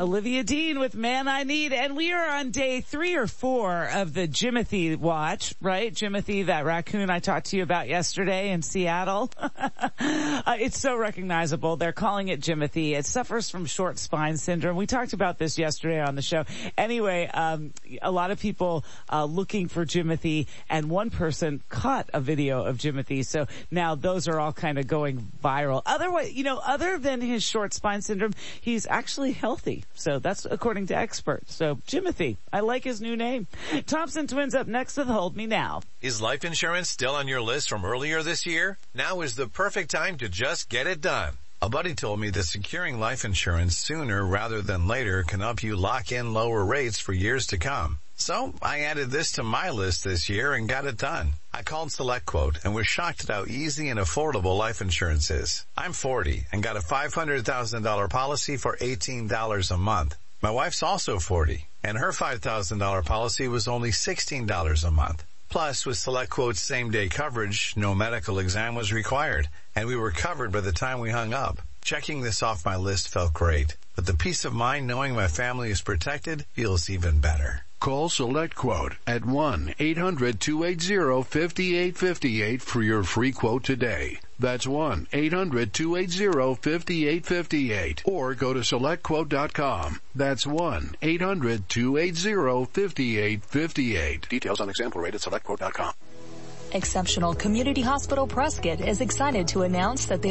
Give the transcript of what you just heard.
Olivia Dean with Man I Need, and we are on day 3 or 4 of the Jimothy watch, right? Jimothy, that raccoon I talked to you about yesterday in Seattle. It's so recognizable. They're calling it Jimothy. It suffers from short spine syndrome. We talked about this yesterday on the show. Anyway, a lot of people looking for Jimothy, and one person caught a video of Jimothy, so now those are all kind of going viral. Otherwise, other than his short spine syndrome, he's actually healthy. So that's according to experts. So Jimothy, I like his new name. Thompson Twins up next with Hold Me Now. Is life insurance still on your list from earlier this year? Now is the perfect time to just get it done. A buddy told me that securing life insurance sooner rather than later can help you lock in lower rates for years to come. So I added this to my list this year and got it done. I called SelectQuote and was shocked at how easy and affordable life insurance is. I'm 40 and got a $500,000 policy for $18 a month. My wife's also 40 and her $5,000 policy was only $16 a month. Plus, with SelectQuote's same-day coverage, no medical exam was required, and we were covered by the time we hung up. Checking this off my list felt great, but the peace of mind knowing my family is protected feels even better. Call SelectQuote at 1-800-280-5858 for your free quote today. That's 1-800-280-5858. Or go to SelectQuote.com. That's 1-800-280-5858. Details on example rate at SelectQuote.com. Exceptional Community Hospital Prescott is excited to announce that they